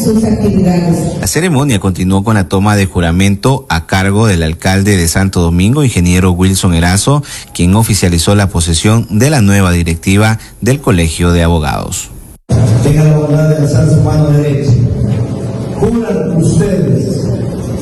sus actividades. La ceremonia continuó con la toma de juramento a cargo del alcalde de Santo Domingo, ingeniero Wilson Erazo, quien oficializó la posesión de la nueva directiva del Colegio de Abogados. Tengan la bondad de alzar su mano derecha. Juran ustedes